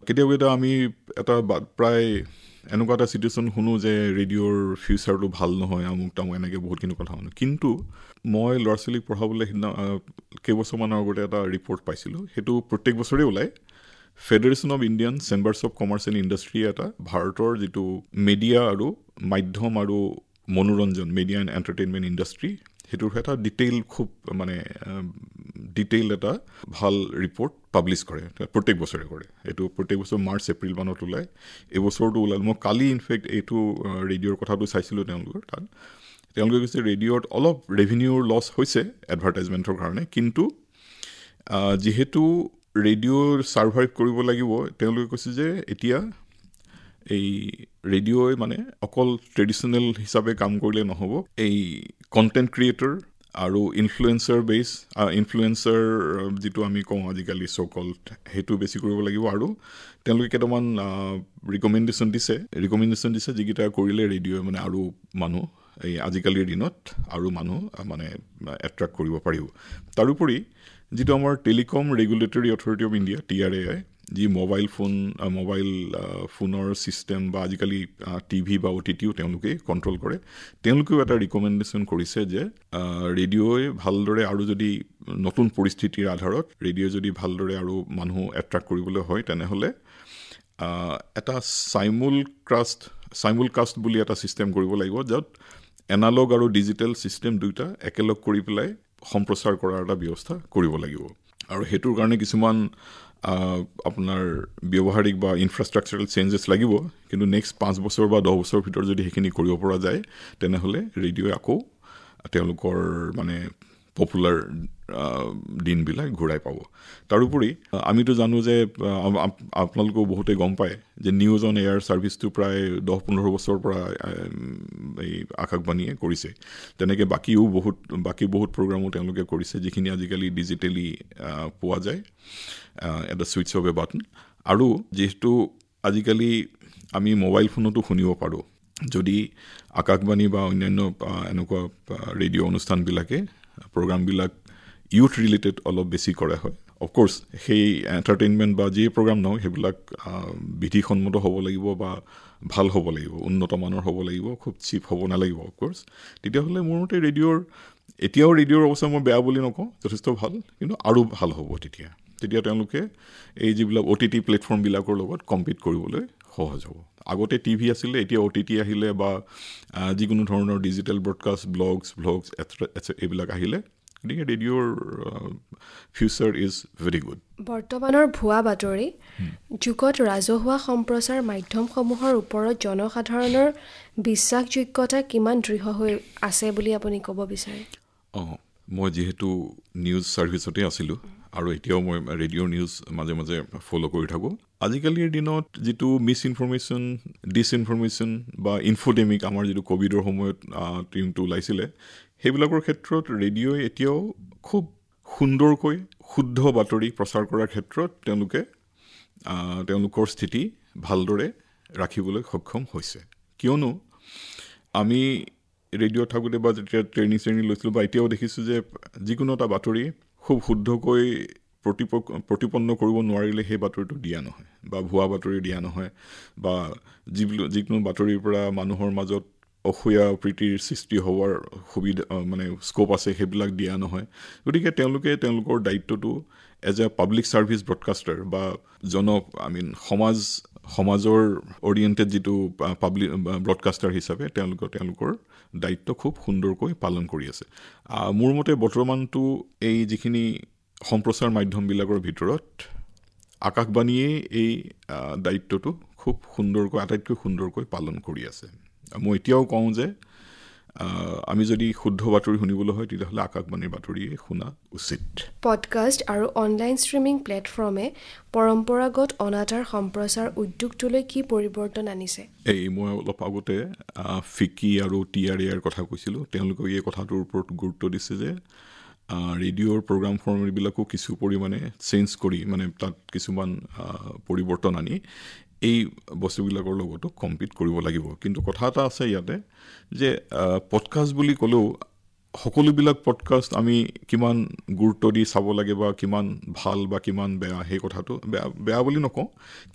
কেতিয়াবা আমি এটা প্ৰায় এনেকুৱা এটা চিটুৱেশ্যন শুনো যে ৰেডিঅ'ৰ ফিউচাৰটো ভাল নহয়, আমুক তামুক এনেকৈ বহুতখিনি কথা শুনো। কিন্তু মই ল'ৰা ছোৱালীক পঢ়াবলৈ সিদিনা কেইবছৰমানৰ আগতে এটা ৰিপৰ্ট পাইছিলোঁ, সেইটো প্ৰত্যেক বছৰে ওলায়। Federation of Indian chambers of commerce and industry এটা ভাৰতৰ যিটো মিডিয়া আৰু মাধ্যম আৰু মনোৰঞ্জন, মিডিয়া এণ্ড এণ্টাৰটেইনমেণ্ট ইণ্ডাষ্ট্ৰী, সেইটোৰ এটা ডিটেইল এটা ভাল ৰিপৰ্ট পাব্লিছ কৰে, প্ৰত্যেক বছৰে কৰে। এইটো প্ৰত্যেক বছৰ মাৰ্চ এপ্ৰিল মানত ওলায়। এইবছৰটো ওলাল। মই কালি ইনফেক্ট এইটো ৰেডিঅ'ৰ কথাটো চাইছিলোঁ তেওঁলোকৰ তাত। তেওঁলোকে কৈছে ৰেডিঅ'ত অলপ ৰেভিনিউৰ লছ হৈছে এডভাৰটাইজমেণ্টৰ কাৰণে, কিন্তু যিহেতু ৰেডিঅ'ৰ ছাৰ্ভাইভ কৰিব লাগিব, তেওঁলোকে কৈছে যে এতিয়া এই ৰেডিঅ'ই অকল ট্ৰেডিশ্যনেল হিচাপে কাম কৰিলে নহ'ব, এই কণ্টেণ্ট ক্ৰিয়েটৰ আৰু ইনফ্লুৱেঞ্চাৰ যিটো আমি কওঁ আজিকালি চ'-কল্ড, সেইটো বেছি কৰিব লাগিব। আৰু তেওঁলোকে কেইটামান ৰিকমেণ্ডেশ্যন দিছে যিকেইটা কৰিলে ৰেডিঅ'ই আৰু মানুহ এই আজিকালিৰ দিনত আৰু মানুহ এট্ৰেক্ট কৰিব পাৰিব। তাৰোপৰি যিটো আমাৰ telecom regulatory authority of India, TRAI, যি মোবাইল ফোনৰ ছিষ্টেম বা আজিকালি টিভি বা OTTও তেওঁলোকে কণ্ট্ৰল কৰে, তেওঁলোকেও এটা ৰিকমেণ্ডেশ্যন কৰিছে যে ৰেডিঅ'ই ভালদৰে আৰু যদি নতুন পৰিস্থিতিৰ আধাৰত ৰেডিঅ'ই যদি ভালদৰে আৰু মানুহ এট্ৰেক্ট কৰিবলৈ হয়, তেনেহ'লে এটা চাইমুলকাষ্ট বুলি এটা ছিষ্টেম কৰিব লাগিব, য'ত এনালগ আৰু ডিজিটেল ছিষ্টেম দুয়োটা একেলগ কৰি পেলাই সম্প্ৰচাৰ কৰাৰ এটা ব্যৱস্থা কৰিব লাগিব। আৰু সেইটোৰ কাৰণে কিছুমান আপোনাৰ ব্যৱহাৰিক বা ইনফ্ৰাষ্ট্ৰাকচাৰেল চেঞ্জেছ লাগিব, কিন্তু নেক্সট 5 বছৰ বা 10 বছৰৰ ভিতৰত যদি সেইখিনি কৰিব পৰা যায়, তেনেহ'লে ৰেডিঅ'ই আকৌ তেওঁলোকৰ পপুলাৰ দিনবিলাক ঘূৰাই পাব। তাৰোপৰি আমিতো জানো যে আপোনালোকেও বহুতে গম পায় যে নিউজ অন এয়াৰ ছাৰ্ভিচটো প্ৰায় 10-15 বছৰৰ পৰা এই আকাশবাণীয়ে কৰিছে। তেনেকৈ বাকী বহুত প্ৰগ্ৰামো তেওঁলোকে কৰিছে, যিখিনি আজিকালি ডিজিটেলি পোৱা যায় এটা ছুইচ অফ এ বাটন। আৰু যিহেতু আজিকালি আমি মোবাইল ফোনতো শুনিব পাৰোঁ, যদি আকাশবাণী বা অন্যান্য এনেকুৱা ৰেডিঅ' অনুষ্ঠানবিলাকে প্ৰগ্ৰামবিলাক ইউথ ৰিলেটেড অলপ বেছি কৰা হয়, অফক'ৰ্ছ সেই এণ্টাৰটেইনমেণ্ট বা যি প্ৰগ্ৰাম নহয় সেইবিলাক বিধিসন্মত হ'ব লাগিব বা ভাল হ'ব লাগিব, উন্নত মানৰ হ'ব লাগিব, খুব চিপ হ'ব নালাগিব অফক'ৰ্ছ। তেতিয়াহ'লে মোৰ মতে এতিয়াও ৰেডিঅ'ৰ অৱস্থা মই বেয়া বুলি নকওঁ, যথেষ্ট ভাল, কিন্তু আৰু ভাল হ'ব তেতিয়া তেওঁলোকে এই যিবিলাক OTT প্লেটফৰ্মবিলাকৰ লগত কম্পিট কৰিবলৈ সহজ হ'ব। আগতে টিভি আছিলে, এতিয়া OTT আহিলে বা যিকোনো ধৰণৰ ডিজিটেল ব্ৰডকাষ্ট, ব্লগছ এইবিলাক আহিলে, গতিকে ৰেডিঅ'ৰ ফিউচাৰ ইজ ভেৰি গুড। বৰ্তমানৰ ভুৱা বাতৰি যুগত ৰাজহুৱা সম্প্ৰচাৰ মাধ্যমসমূহৰ ওপৰত জনসাধাৰণৰ বিশ্বাসযোগ্যতা কিমান দৃঢ় হৈ আছে বুলি আপুনি ক'ব বিচাৰে? মই যিহেতু নিউজ ছাৰ্ভিচতে আছিলোঁ আৰু এতিয়াও মই ৰেডিঅ'ৰ নিউজ মাজে মাজে ফ'ল' কৰি থাকোঁ। আজিকালিৰ দিনত যিটো মিছইনফৰমেশ্যন, ডিছইনফৰমেশ্যন বা ইনফ'ডেমিক, আমাৰ যিটো ক'ভিডৰ সময়ত টিমটো ওলাইছিলে, সেইবিলাকৰ ক্ষেত্ৰত ৰেডিঅ'ই এতিয়াও খুব সুন্দৰকৈ শুদ্ধ বাতৰি প্ৰচাৰ কৰাৰ ক্ষেত্ৰত তেওঁলোকৰ স্থিতি ভালদৰে ৰাখিবলৈ সক্ষম হৈছে। কিয়নো আমি ৰেডিঅ'ত থাকোঁতে বা যেতিয়া ট্ৰেইনিং লৈছিলোঁ বা এতিয়াও দেখিছোঁ যে যিকোনো এটা বাতৰি খুব শুদ্ধকৈ প্ৰতিপন্ন কৰিব নোৱাৰিলে সেই বাতৰিটো দিয়া নহয়, বা ভুৱা বাতৰি দিয়া নহয়, বা যিকোনো বাতৰিৰ পৰা মানুহৰ মাজত অসূয়া প্ৰীতিৰ সৃষ্টি হোৱাৰ স্ক'প আছে, সেইবিলাক দিয়া নহয়। গতিকে তেওঁলোকে তেওঁলোকৰ দায়িত্বটো as a public service broadcaster বা সমাজৰ অৰিয়েণ্টেড যিটো পাব্লিক ব্ৰডকাষ্টাৰ হিচাপে তেওঁলোকৰ দায়িত্ব খুব সুন্দৰকৈ পালন কৰি আছে। মোৰ মতে বৰ্তমানটো এই যিখিনি সম্প্ৰচাৰ মাধ্যমবিলাকৰ ভিতৰত আকাশবাণীয়ে এই দায়িত্বটো খুব আটাইতকৈ সুন্দৰকৈ পালন কৰি আছে। মই এতিয়াও কওঁ যে আমি যদি শুদ্ধ বাতৰি শুনিবলৈ হয়, তেতিয়াহ'লে আকাশবাণীৰ বাতৰিয়ে শুনা উচিত। পডকাষ্ট আৰু অনলাইন ষ্ট্ৰিমিং প্লেটফৰ্মে পৰম্পৰাগত অনাতাঁৰ সম্প্ৰচাৰ উদ্যোগটোলৈ কি পৰিৱৰ্তন আনিছে? মই অলপ আগতে ফিকি আৰু TRAIৰ কথা কৈছিলোঁ। তেওঁলোকে এই কথাটোৰ ওপৰত গুৰুত্ব দিছে যে ৰেডিঅ'ৰ প্ৰগ্ৰাম ফৰ্মেটবিলাকো কিছু পৰিমাণে চেঞ্জ কৰি, তাত কিছুমান পৰিৱৰ্তন আনি এই বস্তুবিলাকৰ লগতো কম্পিট কৰিব লাগিব। কিন্তু কথা এটা আছে ইয়াতে যে পডকাষ্ট বুলি ক'লেও সকলোবিলাক পডকাষ্ট আমি কিমান গুৰুত্ব দি চাব লাগে বা কিমান ভাল বা কিমান বেয়া, সেই কথাটো বেয়া বুলি নকওঁ,